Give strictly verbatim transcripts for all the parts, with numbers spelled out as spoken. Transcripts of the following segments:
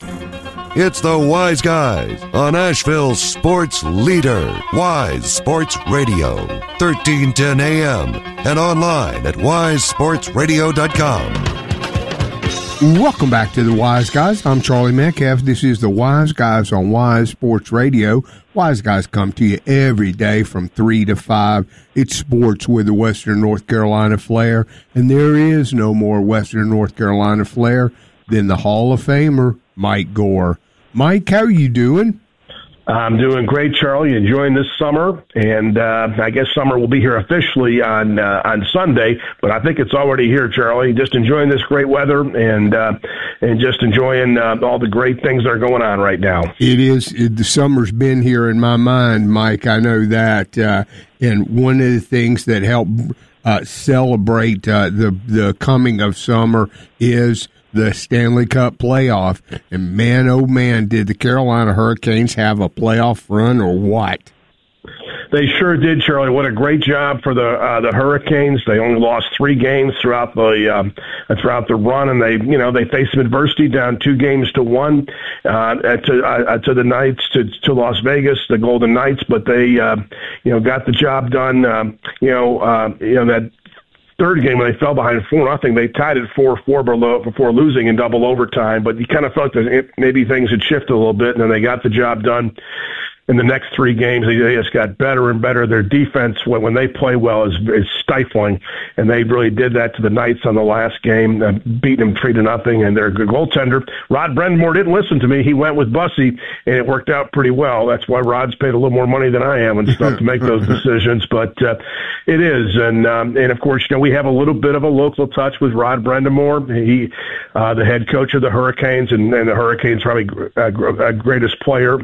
It's the Wise Guys on Asheville's sports leader, Wise Sports Radio, thirteen ten A M, and online at wise sports radio dot com. Welcome back to the Wise Guys. I'm Charlie Metcalf. This is the Wise Guys on Wise Sports Radio. Wise Guys come to you every day from three to five. It's sports with the Western North Carolina flair, and there is no more Western North Carolina flair than the Hall of Famer, Mike Gore. Mike, how are you doing? I'm doing great, Charlie. Enjoying this summer, and uh, I guess summer will be here officially on uh, on Sunday, but I think it's already here, Charlie. Just enjoying this great weather and uh, and just enjoying uh, all the great things that are going on right now. It is. It, the summer's been here in my mind, Mike. I know that. Uh, and one of the things that help uh, celebrate uh, the the coming of summer is the Stanley Cup playoff. And man, oh man, did the Carolina Hurricanes have a playoff run or what? They sure did, Charlie. What a great job for the uh, the Hurricanes. They only lost three games throughout the um, throughout the run, and they you know they faced some adversity, down two games to one uh, to uh, to the Knights to to Las Vegas, the Golden Knights, but they uh, you know got the job done. Um, you know uh, you know that. Third game when they fell behind four nothing, they tied it four four below before losing in double overtime. But you kind of felt that it, maybe things had shifted a little bit, and then they got the job done. In the next three games, they just got better and better. Their defense, when, when they play well, is, is stifling, and they really did that to the Knights on the last game, uh, beating them three to nothing. And their good goaltender, Rod Brind'Amour, didn't listen to me. He went with Bussy, and it worked out pretty well. That's why Rod's paid a little more money than I am and stuff to make those decisions. But uh, it is, and um, and of course, you know, we have a little bit of a local touch with Rod Brind'Amour. He, uh, the head coach of the Hurricanes, and, and the Hurricanes probably uh, greatest player.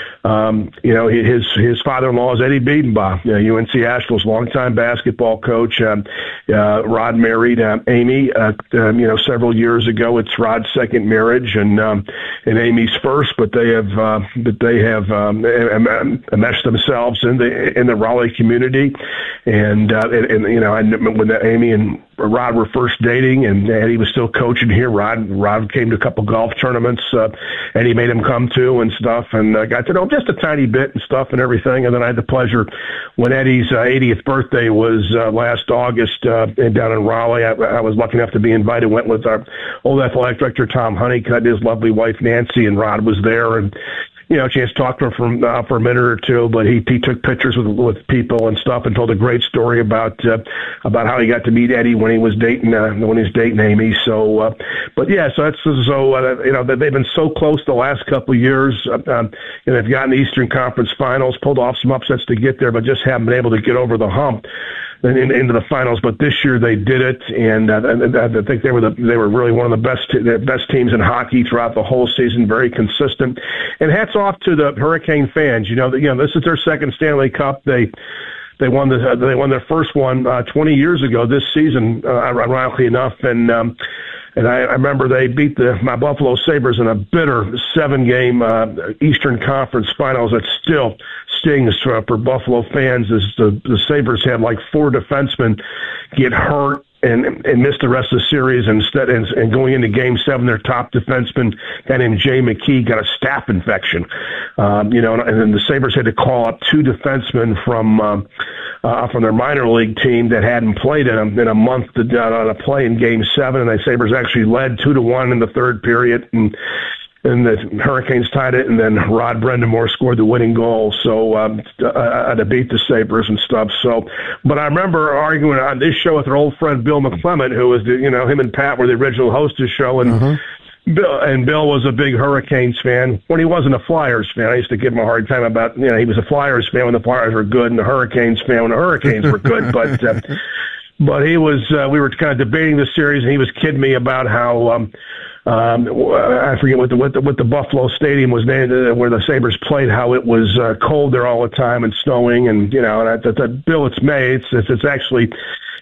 Um, you know, his his father-in-law is Eddie Biedenbach, you know, U N C Asheville's longtime basketball coach. Um, uh, Rod married uh, Amy, uh, um, you know, several years ago. It's Rod's second marriage and um, and Amy's first, but they have uh, but they have um, enmeshed themselves in the in the Raleigh community, and uh, and, and you know, I, when the, Amy and Rod were first dating, and Eddie was still coaching here. Rod Rod came to a couple golf tournaments. Uh, Eddie made him come to and stuff, and uh, got to know him just a tiny bit and stuff and everything. And then I had the pleasure when Eddie's uh, eightieth birthday was uh, last August uh, down in Raleigh. I, I was lucky enough to be invited. Went with our old athletic director Tom Honeycutt, his lovely wife Nancy, and Rod was there. And you know, a chance to talk to him for, uh, for a minute or two, but he, he took pictures with, with people and stuff and told a great story about, uh, about how he got to meet Eddie when he was dating, uh, when he was dating Amy. So, uh, but yeah, so that's, so, uh, you know, they've been so close the last couple of years. Uh, um, and they've gotten the Eastern Conference Finals, pulled off some upsets to get there, but just haven't been able to get over the hump in, into the finals. But this year they did it, and uh, I think they were the, they were really one of the best the best teams in hockey throughout the whole season. Very consistent, and hats off to the Hurricane fans. You know, the, you know, this is their second Stanley Cup. They they won the they won their first one uh, twenty years ago this season, uh, ironically enough, and. Um, And I, I remember they beat the my Buffalo Sabres in a bitter seven-game uh, Eastern Conference Finals. That still stings for, for Buffalo fans, as the, the Sabres had like four defensemen get hurt and and missed the rest of the series. Instead, and, and going into Game Seven, their top defenseman, a guy named Jay McKee, got a staph infection. Um, you know, and, and then the Sabres had to call up two defensemen from um, uh, from their minor league team that hadn't played in a, in a month to, uh, to play in Game Seven, and the Sabres actually led two to one in the third period, and. And the Hurricanes tied it, and then Rod Brind'Amour scored the winning goal. So um, uh, to beat the Sabres and stuff. So, but I remember arguing on this show with our old friend Bill McClement, who was the, you know, him and Pat were the original hosts of the show, and mm-hmm. Bill and Bill was a big Hurricanes fan when he wasn't a Flyers fan. I used to give him a hard time about, you know, he was a Flyers fan when the Flyers were good, and the Hurricanes fan when the Hurricanes were good, but. Uh, But he was, uh, we were kind of debating the series, and he was kidding me about how, um, um, I forget what the, what the, what the Buffalo Stadium was named, uh, where the Sabres played, how it was uh, cold there all the time and snowing, and, you know, and I thought, Bill, it's May. It's, it's, it's actually,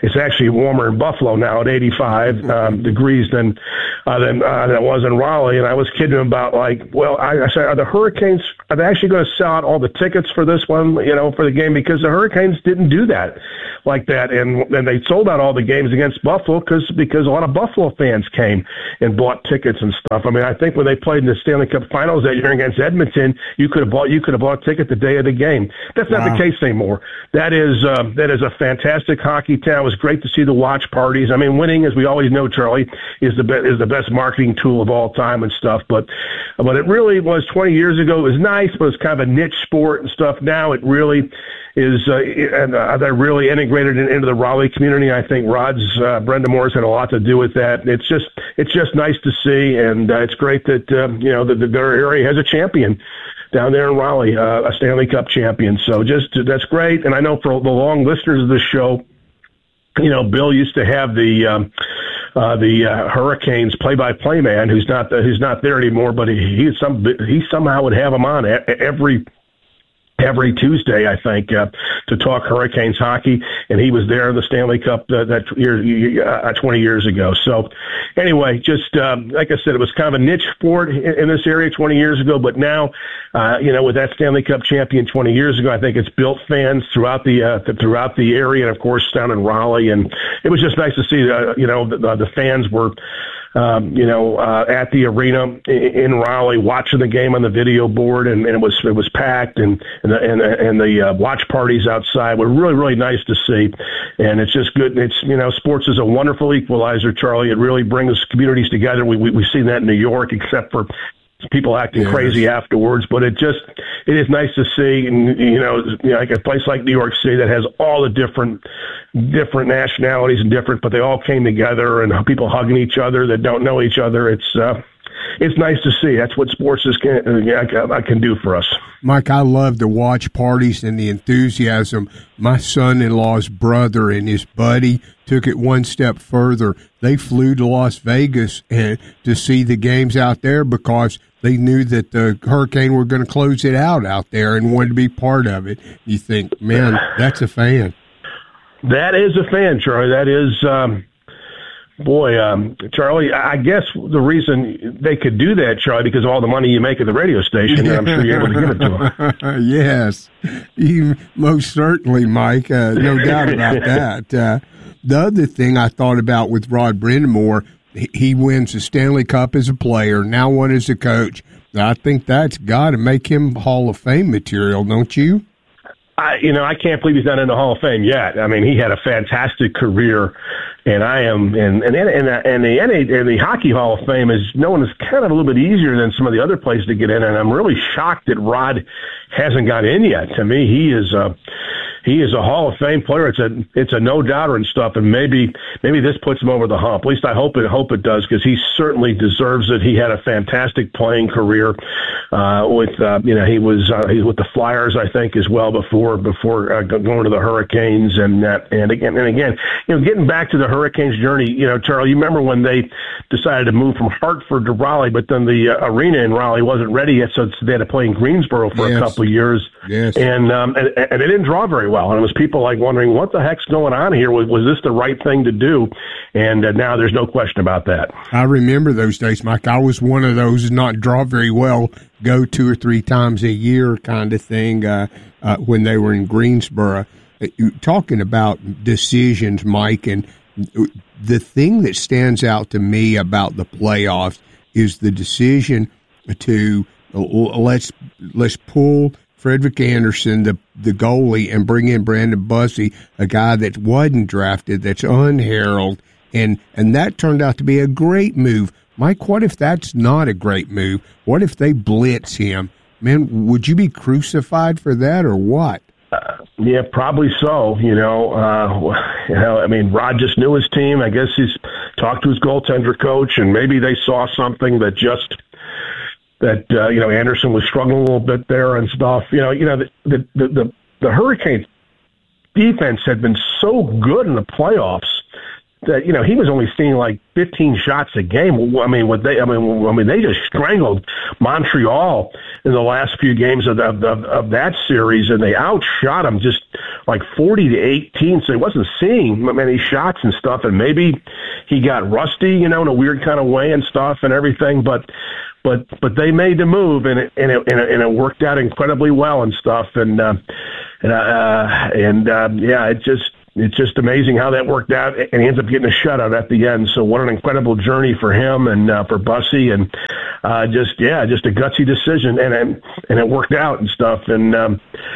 it's actually warmer in Buffalo now at eighty-five um, degrees than uh, than uh, than it was in Raleigh. And I was kidding him about like, well, I, I said, are the Hurricanes are they actually going to sell out all the tickets for this one? You know, for the game, because the Hurricanes didn't do that like that, and and they sold out all the games against Buffalo because because a lot of Buffalo fans came and bought tickets and stuff. I mean, I think when they played in the Stanley Cup Finals that year against Edmonton, you could have bought you could have bought a ticket the day of the game. That's not wow. the case anymore. That is uh, that is a fantastic hockey town. It was great to see the watch parties. I mean, winning, as we always know, Charlie, is the be- is the best marketing tool of all time and stuff. But but it really was twenty years ago. It was nice, but it was kind of a niche sport and stuff. Now it really is, uh, and uh, they're really integrated in, into the Raleigh community. I think Rod's uh, Brenda Moore's had a lot to do with that. It's just it's just nice to see, and uh, it's great that um, you know that the, their area has a champion down there in Raleigh, uh, a Stanley Cup champion. So just that's great. And I know for the long listeners of this show, you know, Bill used to have the um, uh, the uh, Hurricanes play-by-play man, who's not the, who's not there anymore, but he he some he somehow would have him on every. every Tuesday, I think, uh, to talk Hurricanes hockey, and he was there in the Stanley Cup uh, that year, uh, twenty years ago. So, anyway, just um, like I said, it was kind of a niche sport in, in this area twenty years ago, but now, uh, you know, with that Stanley Cup champion twenty years ago, I think it's built fans throughout the uh, throughout the area, and of course down in Raleigh, and it was just nice to see, uh, you know, the, the fans were. Um, you know, uh, at the arena in Raleigh, watching the game on the video board, and, and it was it was packed, and and the, and, and the uh, watch parties outside were really really nice to see, and it's just good. It's you know, sports is a wonderful equalizer, Charlie. It really brings communities together. We, we we've seen that in New York, except for people acting yes. crazy afterwards, but it just it is nice to see, and you know, you know, like a place like New York City that has all the different different nationalities and different, but they all came together and people hugging each other that don't know each other. It's uh, it's nice to see. That's what sports is can, uh, can do for us. Mike, I love the watch parties and the enthusiasm. My son-in-law's brother and his buddy took it one step further. They flew to Las Vegas and to see the games out there because they knew that the Hurricane were going to close it out out there and wanted to be part of it. You think, man, that's a fan. That is a fan, Charlie. That is, um, boy, um, Charlie, I guess the reason they could do that, Charlie, because of all the money you make at the radio station, and I'm sure you're able to give it to them. Yes, you, most certainly, Mike. Uh, no doubt about that. Uh, the other thing I thought about with Rod Brind'Amour, he wins the Stanley Cup as a player, now one as a coach. I think that's got to make him Hall of Fame material, don't you? I, you know, I can't believe he's not in the Hall of Fame yet. I mean, he had a fantastic career, and I am, and and and, and the N A and the Hockey Hall of Fame is known as kind of a little bit easier than some of the other places to get in, and I'm really shocked that Rod hasn't got in yet. To me, he is a he is a Hall of Fame player. It's a it's a no doubter and stuff, and maybe maybe this puts him over the hump. At least I hope it hope it does, because he certainly deserves it. He had a fantastic playing career uh, with uh, you know he was uh, he was with the Flyers, I think, as well before before uh, going to the Hurricanes, and that and again and again you know getting back to the Hurricanes journey. You know, Charlie, you remember when they decided to move from Hartford to Raleigh, but then the uh, arena in Raleigh wasn't ready yet, so they had to play in Greensboro for yes. a couple of years, yes. and um, and, and it didn't draw very well. And it was people like wondering, what the heck's going on here? Was, was this the right thing to do? And uh, now there's no question about that. I remember those days, Mike. I was one of those not draw very well, go two or three times a year kind of thing uh, uh, when they were in Greensboro. Uh, talking about decisions, Mike, and the thing that stands out to me about the playoffs is the decision to uh, let's let's pull Frederick Anderson, the the goalie, and bring in Brandon Busby, a guy that wasn't drafted, that's unheralded, and and that turned out to be a great move. Mike, what if that's not a great move? What if they blitz him? Man, would you be crucified for that or what? Uh, yeah, probably so. You know, uh, you know, I mean, Rod just knew his team. I guess he's talked to his goaltender coach, and maybe they saw something that just. That uh, you know, Anderson was struggling a little bit there and stuff. You know, you know the the the, the, the Hurricanes defense had been so good in the playoffs that you know he was only seeing like fifteen shots a game. I mean, what they I mean, I mean they just strangled Montreal in the last few games of of, of, of that series, and they outshot them just like forty to eighteen, so he wasn't seeing many shots and stuff, and maybe he got rusty, you know, in a weird kind of way and stuff and everything, but but but they made the move, and it and it, and it, and it worked out incredibly well and stuff, and uh, and uh, and uh, yeah, it just. It's just amazing how that worked out, and he ends up getting a shutout at the end. So what an incredible journey for him and uh, for Bussy, and uh, just yeah, just a gutsy decision, and and, and it worked out and stuff. And um,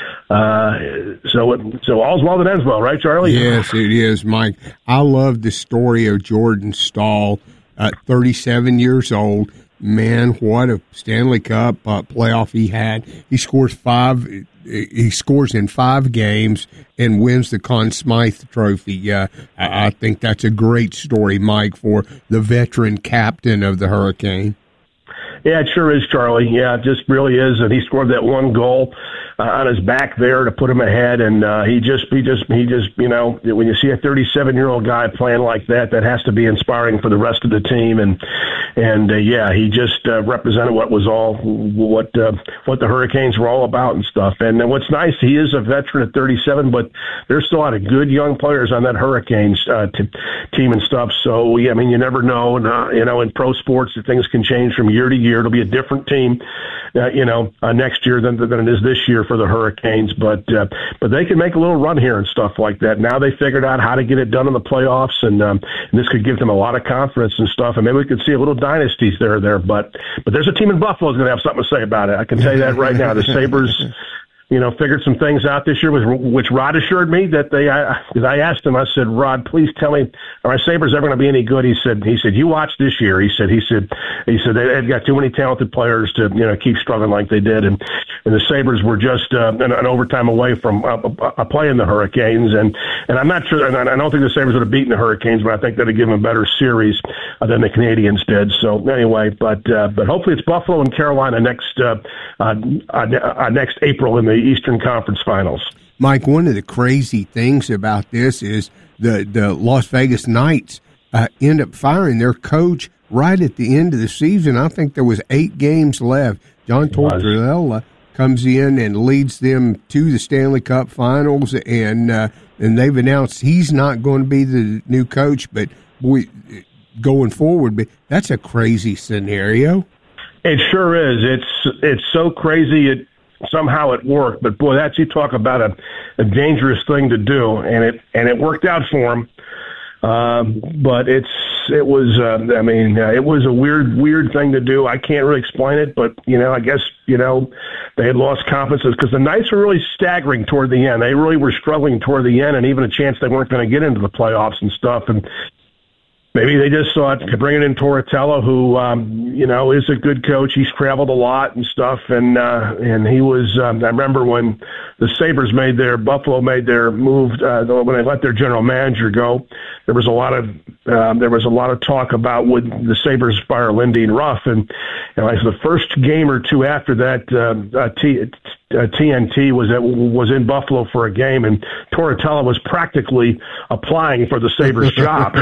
uh, so it, so all's well that ends well, right, Charlie? Yes, it is, Mike. I love the story of Jordan Staal, uh, thirty-seven years old. Man, what a Stanley Cup uh, playoff he had. He scores five. He scores in five games and wins the Conn Smythe Trophy. Uh, I, I think that's a great story, Mike, for the veteran captain of the Hurricane. Yeah, it sure is, Charlie. Yeah, it just really is. And he scored that one goal uh, on his back there to put him ahead. And uh, he just, he just, he just, you know, when you see a thirty-seven-year-old guy playing like that, that has to be inspiring for the rest of the team. And and uh, yeah, he just uh, represented what was all what uh, what the Hurricanes were all about and stuff. And uh, what's nice, he is a veteran at thirty-seven, but there's still a lot of good young players on that Hurricanes uh, t- team and stuff. So yeah, I mean, you never know. And uh, you know, in pro sports, things can change from year to year. It'll be a different team, uh, you know, uh, next year than than it is this year for the Hurricanes. But uh, but they can make a little run here and stuff like that. Now they figured out how to get it done in the playoffs, and, um, and this could give them a lot of confidence and stuff. And maybe we could see a little dynasties there there. But but there's a team in Buffalo that's going to have something to say about it. I can tell you that right now. The Sabres, you know, figured some things out this year, which Rod assured me that they, because I, I asked him, I said, Rod, please tell me, are our Sabres ever going to be any good? He said, he said, you watch this year. He said, he said, he said, they've got too many talented players to, you know, keep struggling like they did. And, and the Sabres were just uh, an, an overtime away from uh, uh, playing the Hurricanes. And, and I'm not sure, and I don't think the Sabres would have beaten the Hurricanes, but I think that would give them a better series uh, than the Canadians did. So anyway, but, uh, but hopefully it's Buffalo and Carolina next, uh, uh, uh, next April in the Eastern Conference Finals. Mike, one of the crazy things about this is the, the Las Vegas Knights uh, end up firing their coach right at the end of the season. I think there was eight games left. John Tortorella comes in and leads them to the Stanley Cup Finals, and uh, and they've announced he's not going to be the new coach, but boy, going forward, but that's a crazy scenario. It sure is. It's it's so crazy. It somehow it worked, but boy, that's, you talk about a, a dangerous thing to do, and it and it worked out for him. Um, but it's it was uh, I mean uh, it was a weird weird thing to do. I can't really explain it, but you know I guess you know they had lost confidence because the Knights were really staggering toward the end. They really were struggling toward the end, and even a chance they weren't going to get into the playoffs and stuff. And maybe they just thought to bring it in Tortorella, who, um, you know, is a good coach. He's traveled a lot and stuff. And, uh, and he was, um, I remember when the Sabres made their, Buffalo made their move, uh, when they let their general manager go, there was a lot of, um, there was a lot of talk about would the Sabres fire Lindy and Ruff. And, and like the first game or two after that, uh, uh, T, Uh, T N T was at, was in Buffalo for a game, and Tortorella was practically applying for the Sabres job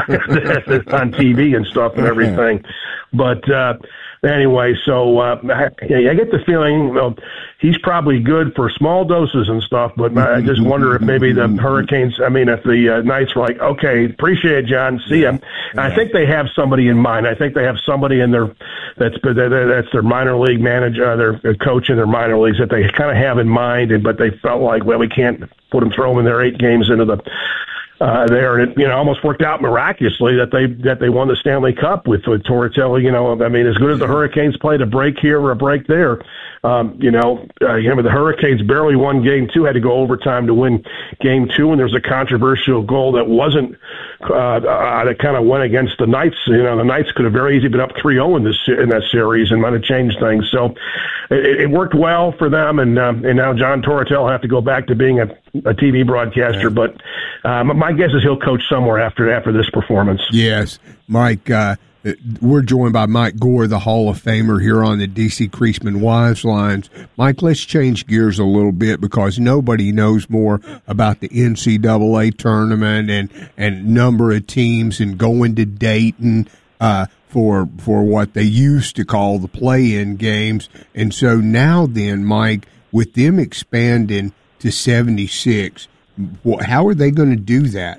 on T V and stuff and everything. But uh, anyway, so uh, I, I get the feeling, you know, he's probably good for small doses and stuff, but I just wonder if maybe the Hurricanes, I mean, if the uh, Knights were like, okay, appreciate it, John, see ya. And I think they have somebody in mind. I think they have somebody in their, that's that's their minor league manager, uh, their coach in their minor leagues that they kind of have in mind, and but they felt like, well, we can't put them, throw them in their eight games into the Uh, there, and it, you know, almost worked out miraculously that they that they won the Stanley Cup with, with Tortorella. You know, I mean, as good as the Hurricanes played, a break here or a break there. Um, you know, uh, you know, the Hurricanes barely won Game Two, had to go overtime to win Game Two, and there was a controversial goal that wasn't uh, uh, that kind of went against the Knights. You know, the Knights could have very easily been up three oh in this in that series and might have changed things. So it, it worked well for them, and um, and now John Tortorella have to go back to being a, a T V broadcaster, yeah. but. Um, my guess is he'll coach somewhere after after this performance. Yes, Mike. Uh, we're joined by Mike Gore, the Hall of Famer, here on the D C Creasman Wives Lines. Mike, let's change gears a little bit because nobody knows more about the N C double A tournament and and number of teams and going to Dayton uh, for for what they used to call the play-in games. And so now then, Mike, with them expanding to seventy-six. How are they going to do that?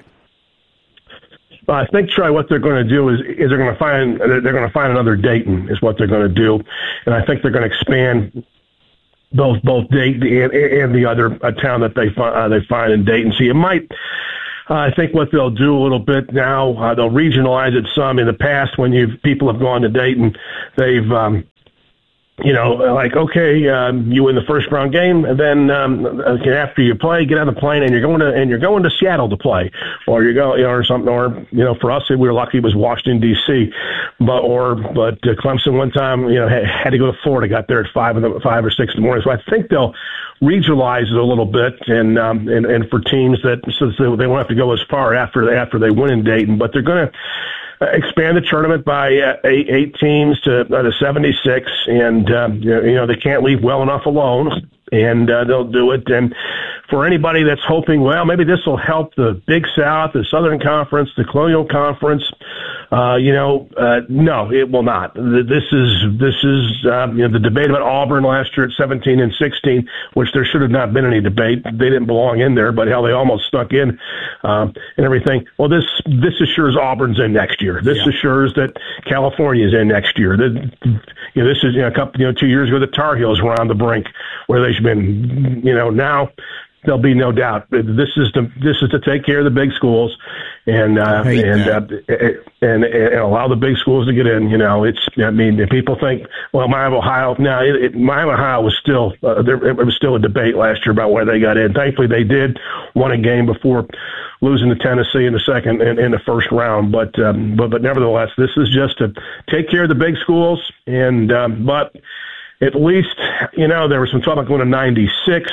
Well, I think, Troy, what they're going to do is, is they're going to find they're going to find another Dayton is what they're going to do, and I think they're going to expand both both Dayton and, and the other uh, town that they find uh, they find in Dayton. So you might, uh, I think, what they'll do a little bit now, uh, they'll regionalize it some. In the past, when you people have gone to Dayton, they've um, you know, like, okay, um, you win the first round game, and then um, after you play, get on the plane, and you're going to and you're going to Seattle to play, or you're going, you know, or something, or you know, for us, we were lucky it was Washington D C, but or but uh, Clemson one time, you know, had, had to go to Florida, got there at five in the five or six in the morning. So I think they'll regionalize it a little bit, and um, and and for teams that so they won't have to go as far after after they win in Dayton, but they're going to expand the tournament by uh, eight, eight teams to, uh, to seventy-six, and uh, you know they can't leave well enough alone, and uh, they'll do it. And for anybody that's hoping, well, maybe this will help the Big South, the Southern Conference, the Colonial Conference, uh, you know, uh, no, it will not. This is this is uh, you know the debate about Auburn last year at seventeen and sixteen, which there should have not been any debate. They didn't belong in there, but hell, they almost stuck in um, and everything. Well, this this assures Auburn's in next year. This yeah. assures that California's in next year. The, you know, this is you know, a couple, you know, two years ago, the Tar Heels were on the brink where they should have been. You know, now there'll be no doubt. This is to this is to take care of the big schools, and uh, and, uh, and and allow the big schools to get in. You know, it's. I mean, if people think, well, Miami Ohio. Now, it, it, Miami Ohio was still uh, there. It was still a debate last year about where they got in. Thankfully, they did won a game before losing to Tennessee in the second in, in the first round. But um, but but nevertheless, this is just to take care of the big schools. And um, but at least you know there was some talk about going to ninety-six.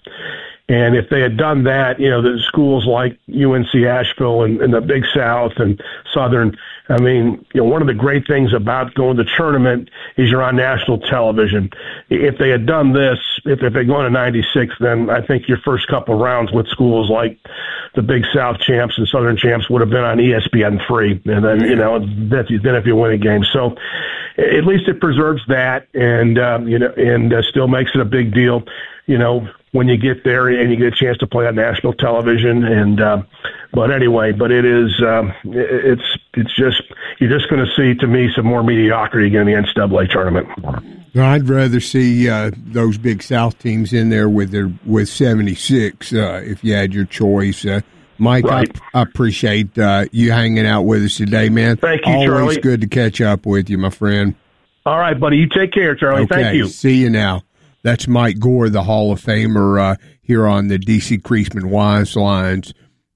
And if they had done that, you know, the schools like U N C Asheville and, and the Big South and Southern, I mean, you know, one of the great things about going to the tournament is you're on national television. If they had done this, if, if they'd gone to ninety-six, then I think your first couple of rounds with schools like the Big South champs and Southern champs would have been on E S P N three. And then, you know, then if you win a game. So at least it preserves that and, um, you know, and uh, still makes it a big deal, you know, when you get there and you get a chance to play on national television. And, uh, but anyway, but it is, um, it's, it's just, you're just going to see, to me, some more mediocrity again in the N C double A tournament. I'd rather see uh, those Big South teams in there with their, with seventy-six uh, if you had your choice. Uh, Mike, right. I, I appreciate uh, you hanging out with us today, man. Thank you, Always Charlie. Always good to catch up with you, my friend. All right, buddy. You take care, Charlie. Okay, Thank you. See you now. That's Mike Gore, the Hall of Famer, uh, here on the D C Creasman Wise Lines.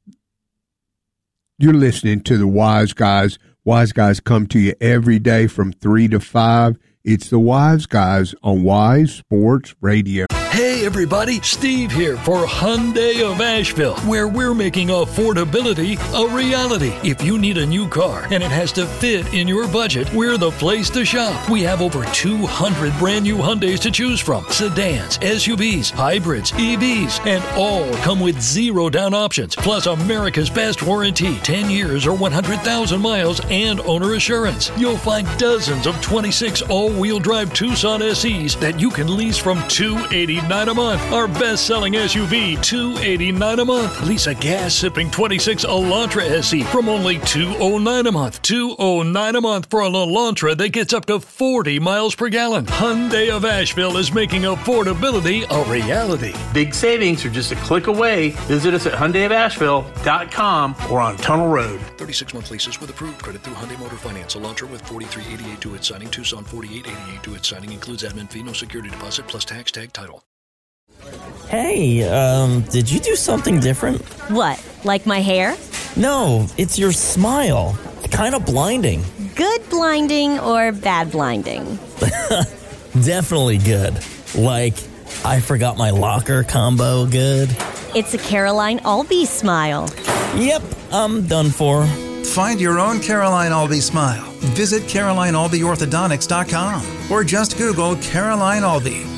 You're listening to the Wise Guys. Wise Guys come to you every day from three to five. It's the Wise Guys on Wise Sports Radio. Hey everybody, Steve here for Hyundai of Asheville, where we're making affordability a reality. If you need a new car and it has to fit in your budget, we're the place to shop. We have over two hundred brand new Hyundais to choose from. Sedans, S U Vs, hybrids, E Vs, and all come with zero down options. Plus America's best warranty, ten years or one hundred thousand miles and owner assurance. You'll find dozens of twenty-six all-wheel drive Tucson S Es that you can lease from two hundred eighty dollars a month. Our best-selling S U V, two hundred eighty-nine dollars a month. Lease a gas-sipping twenty-six Elantra S E from only two hundred nine dollars a month. two hundred nine dollars a month for an Elantra that gets up to forty miles per gallon. Hyundai of Asheville is making affordability a reality. Big savings are just a click away. Visit us at Hyundai of Asheville dot com or on Tunnel Road. thirty-six month leases with approved credit through Hyundai Motor Finance. Elantra with forty-three eighty-eight due at signing. Tucson forty-eight eighty-eight due at signing. Includes admin fee, no security deposit, plus tax, tag, title. Hey, um, did you do something different? What, like my hair? No, it's your smile. Kind of blinding. Good blinding or bad blinding? Definitely good. Like, I forgot my locker combo good. It's a Caroline Albee smile. Yep, I'm done for. Find your own Caroline Albee smile. Visit Caroline Albee Orthodontics dot com or just Google Caroline Albee.